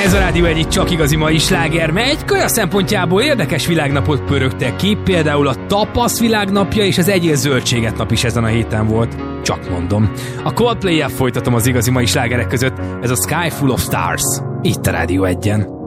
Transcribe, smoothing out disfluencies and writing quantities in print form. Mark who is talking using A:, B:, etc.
A: Ez a Rádió egyik csak igazi mai sláger, mely egy kaja szempontjából érdekes világnapot pörögtek ki, például a tapasz világnapja és az egyél zöldséget nap is ezen a héten volt. Csak mondom. A Coldplay-jel folytatom az igazi mai slágerek között, ez a Sky Full of Stars. Itt a Rádió 1-en.